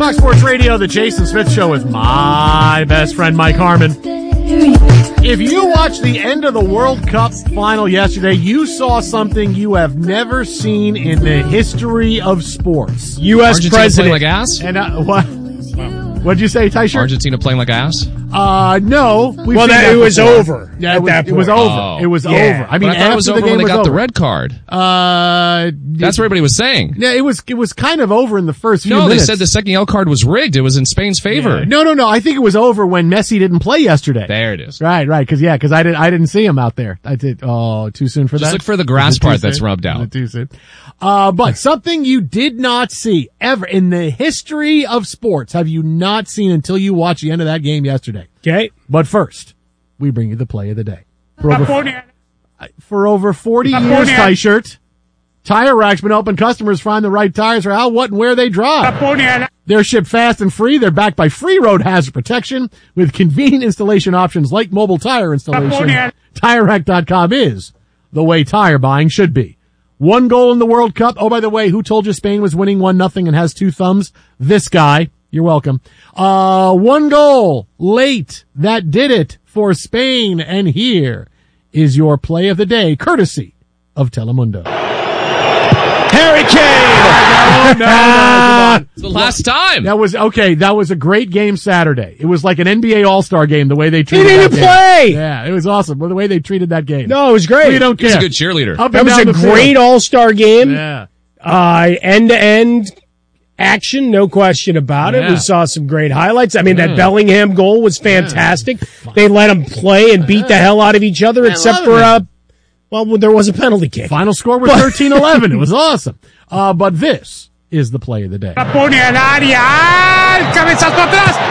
Fox Sports Radio, the Jason Smith Show with my best friend, Mike Harmon. If you watched the end of the World Cup final yesterday, you saw something you have never seen in the history of sports. U.S. Argentina president. playing like ass? And what? What'd you say, Tysher? Argentina playing like ass? No. Well, it was over. Yeah, at it was that point. over. Oh. It was Yeah. over. I mean, But I thought it was after over the game when they was got over. the red card. That's what everybody was saying. Yeah, it was kind of over in the first few No, minutes. they said the second yellow card was rigged. It was in Spain's favor. Yeah. No. I think it was over when Messi didn't play yesterday. There it is. Right. Because I didn't see him out there. I did. Oh, too soon for that. Just look for the grass Is it too part that's soon? rubbed out. Is it too soon? But something you did not see ever in the history of sports have you not seen until you watched the end of that game yesterday. Okay. But first, we bring you the play of the day. For over 40 years, Tyshirt, Tire Rack's been helping customers find the right tires for how, what, and where they drive. They're shipped fast and free. They're backed by free road hazard protection with convenient installation options like mobile tire installation. TireRack.com is the way tire buying should be. One goal in the World Cup. Oh, by the way, who told you Spain was winning 1-0 and has two thumbs? This guy. You're welcome. One goal late. That did it for Spain. And here is your play of the day, courtesy of Telemundo. Harry Kane! No, come on. It's the last time. That was a great game Saturday. It was like an NBA All-Star game, the way they He treated didn't that game. play! Yeah, it was awesome. The way they treated that game. No, it was great. We don't care. He's a good cheerleader. Up That and was down a the great field. all-star game. Yeah. End-to-end action, no question about it. Yeah. We saw some great highlights. I mean, that Bellingham goal was fantastic. They let them play and beat the hell out of each other, except for, there was a penalty kick. Final score was 13-11. It was awesome. But this is the play of the day. La pone al área, ¡al cabezazo atrás!